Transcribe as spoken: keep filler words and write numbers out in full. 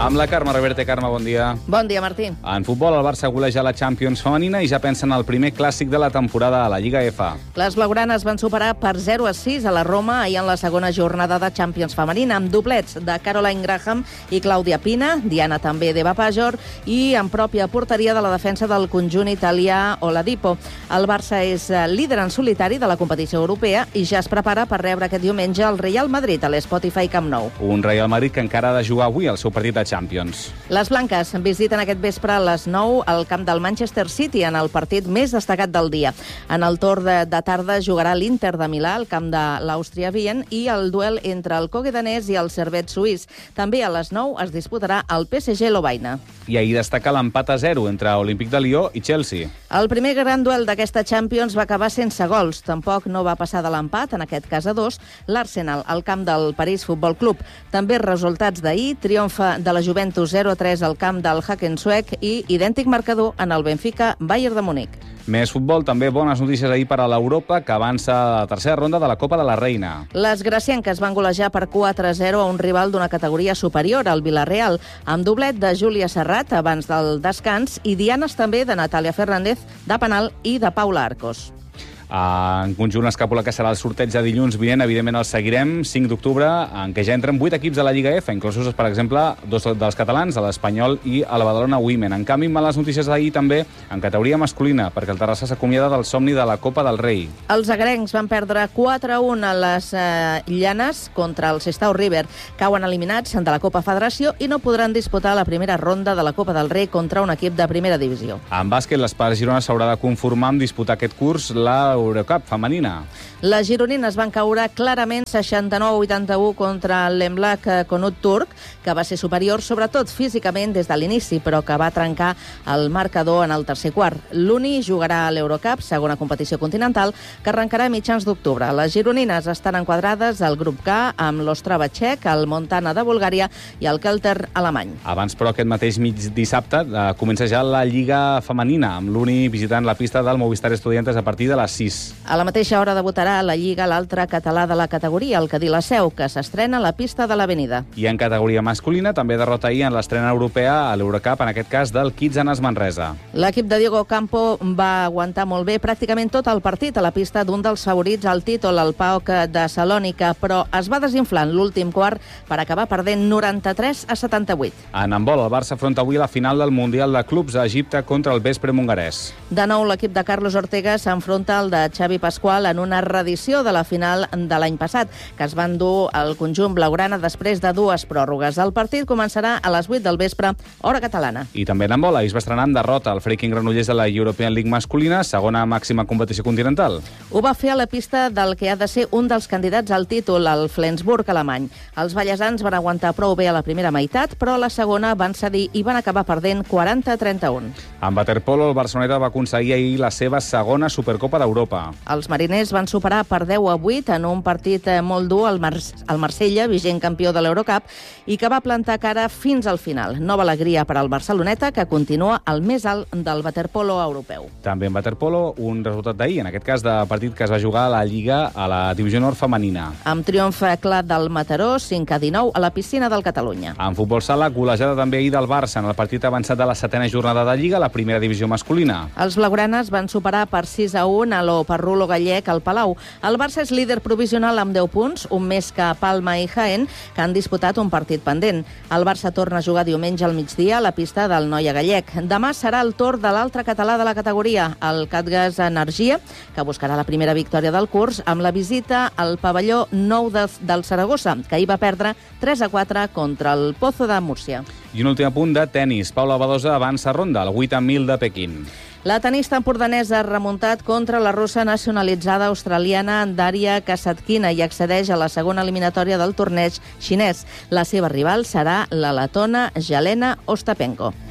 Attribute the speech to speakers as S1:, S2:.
S1: Amb la Carme Reverte. Carme, bon dia.
S2: Bon dia, Martí.
S1: En futbol, el Barça goleja la Champions femenina i ja pensa en el primer clàssic de la temporada a la Lliga F.
S2: Les blaugranes van superar per zero a sis a la Roma ahir en la segona jornada de Champions femenina, amb doblets de Caroline Graham i Clàudia Pina, Diana també d'Eva Pajor, i en pròpia porteria de la defensa del conjunt italià Oladipo. El Barça és líder en solitari de la competició europea i ja es prepara per rebre aquest diumenge el Real Madrid a l'Spotify Camp Nou.
S1: Un Real Madrid que encara ha de jugar avui el seu partit de Champions.
S2: Les blanques visiten aquest vespre a les nou al camp del Manchester City en el partit més destacat del dia. En el torn de, de tarda jugarà l'Inter de Milà al camp de l'Àustria Wien i el duel entre el Cogue danès i el Servette suís. També a les nou es disputarà el P S G Lovaina.
S1: I ahir destaca l'empat a zero entre Olímpic de Lió i Chelsea.
S2: El primer gran duel d'aquesta Champions va acabar sense gols. Tampoc no va passar de l'empat, en aquest cas a dos, l'Arsenal al camp del París Futbol Club. També resultats d'ahir, triomfa de la Juventus zero a tres al camp del Hacken-Suec i idèntic marcador en el Benfica Bayern de Munic.
S1: Més futbol, també bones notícies ahir per a l'Europa, que avança a la tercera ronda de la Copa de la Reina.
S2: Les gracienques van golejar per quatre a zero a un rival d'una categoria superior, el Villarreal, amb doblet de Júlia Serrat abans del descans i dianes també de Natàlia Fernández, de penal, i de Paula Arcos.
S1: En conjunt escàpula, que serà el sorteig de dilluns vinent, evidentment el seguirem, cinc d'octubre, en què ja entren vuit equips de la Lliga F, inclosos, per exemple, dos dels catalans, l'Espanyol i el Badalona Women. En canvi, males notícies d'ahir també en categoria masculina, perquè el Terrassa s'acomiada del somni de la Copa del Rei.
S2: Els agrencs van perdre quatre a un a les eh, llanes contra el Sestao River. Cauen eliminats de la Copa Federació i no podran disputar la primera ronda de la Copa del Rei contra un equip de primera divisió.
S1: En bàsquet, l'Espar Girona s'haurà de conformar amb disputar aquest curs la Eurocup femenina.
S2: Les gironines van caure clarament seixanta-nou a vuitanta-u contra l'Emlac Conut Turc, que va ser superior sobretot físicament des de l'inici, però que va trencar el marcador en el tercer quart. L'Uni jugarà a l'Eurocup, segona competició continental, que arrencarà a mitjans d'octubre. Les gironines estan enquadrades al grup K amb l'Ostrava txec, el Montana de Bulgària i el Kelter alemany.
S1: Abans, però, aquest mateix mig dissabte eh, comença ja la Lliga femenina, amb l'Uni visitant la pista del Movistar Estudiantes a partir de les sis.
S2: A la mateixa hora debutarà a la Lliga l'altre català de la categoria, el Cadí la Seu, que s'estrena a la pista de l'Avenida.
S1: I en categoria masculina també derrota ahir en l'estrena europea a l'Eurocup, en aquest cas del Kitsanas Manresa.
S2: L'equip de Diego Campo va aguantar molt bé pràcticament tot el partit a la pista d'un dels favorits al títol, el P A O K de Salònica, però es va desinflar en l'últim quart per acabar perdent noranta-tres a setanta-vuit.
S1: En handbol, el Barça afronta avui la final del Mundial de Clubs a Egipte contra el Veszprém hongarès.
S2: De nou, l'equip de Carlos Ortega s'enfronta al de Xavi Pasqual en una reedició de la final de l'any passat, que es van dur al conjunt blaugrana després de dues pròrrogues. El partit començarà a les vuit del vespre, hora catalana.
S1: I també en handbol, ahir es va estrenar amb derrota el Freaking Granollers de la European League masculina, segona màxima competició continental.
S2: Ho va fer a la pista del que ha de ser un dels candidats al títol, el Flensburg alemany. Els ballesans van aguantar prou bé a la primera meitat, però a la segona van cedir i van acabar perdent quaranta a trenta-un.
S1: En waterpolo, el Barceloneta va aconseguir ahir la seva segona Supercopa d'Europa.
S2: Els mariners van superar per deu a vuit en un partit molt dur al Mar el Marsella, vigent campió de l'Eurocup, i que va plantar cara fins al final. Nova alegria per al Barceloneta, que continua al més alt del waterpolo europeu.
S1: També en waterpolo, un resultat d'ahir, en aquest cas de partit que es va jugar a la Lliga a la Divisió Nord femenina.
S2: Amb triomf clar del Mataró, cinc a dinou a la piscina del Catalunya.
S1: En futbol sala, golejada també ahir del Barça en el partit avançat de la setena jornada de Lliga, la primera divisió masculina.
S2: Els blaugranes van superar per sis a un a l'Oparrulo gallec al Palau. El Barça és líder provisional amb deu punts, un més que Palma i Jaén, que han disputat un partit pendent. El Barça torna a jugar diumenge al migdia a la pista del Noia Gallec. Demà serà el torn de l'altre català de la categoria, el Catgas Energia, que buscarà la primera victòria del curs amb la visita al pavelló nou del, del Saragossa, que hi va perdre tres a quatre contra el Pozo de Múrcia.
S1: I un últim punt de tennis. Paula Badosa avança ronda, al vuit mil de Pequín.
S2: La tenista empordanesa ha remuntat contra la russa nacionalitzada australiana Daria Kasatkina i accedeix a la segona eliminatòria del torneig xinès. La seva rival serà la letona Jelena Ostapenko.